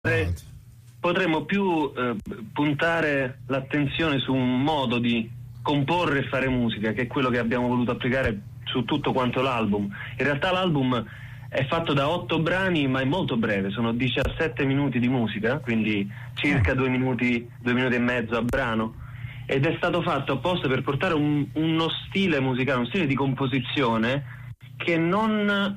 potremmo più puntare l'attenzione su un modo di comporre e fare musica, che è quello che abbiamo voluto applicare su tutto quanto l'album. In realtà l'album è fatto da 8 brani, ma è molto breve, sono 17 minuti di musica, quindi circa 2 minuti e mezzo a brano, ed è stato fatto apposta per portare uno stile musicale, uno stile di composizione che non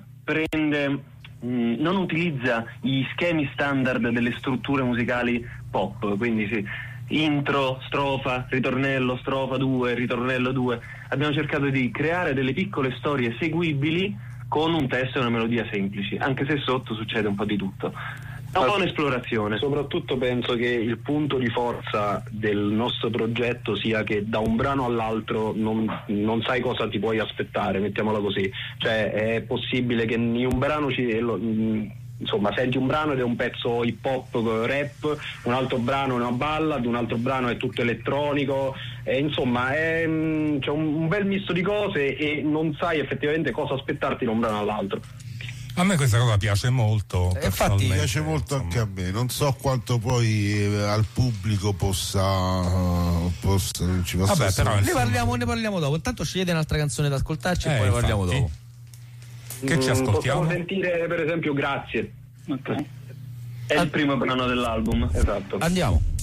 utilizza gli schemi standard delle strutture musicali pop, quindi sì, intro, strofa, ritornello, strofa 2, ritornello 2. Abbiamo cercato di creare delle piccole storie seguibili con un testo e una melodia semplici, anche se sotto succede un po' di tutto. È un po' un'esplorazione. Soprattutto penso che il punto di forza del nostro progetto sia che da un brano all'altro non sai cosa ti puoi aspettare, mettiamola così. Cioè è possibile che in un brano senti un brano ed è un pezzo hip hop, rap, un altro brano è una ballad, un altro brano è tutto elettronico, insomma c'è un bel misto di cose e non sai effettivamente cosa aspettarti da un brano all'altro. A me questa cosa piace molto, infatti piace molto, insomma, anche a me. Non so quanto poi al pubblico possa ci possa vabbè, essere. Però ne parliamo dopo. Intanto scegliete un'altra canzone da ascoltarci e poi ne parliamo dopo. Che ci ascoltiamo? Possiamo sentire per esempio Grazie. È il primo brano dell'album. Esatto. Andiamo.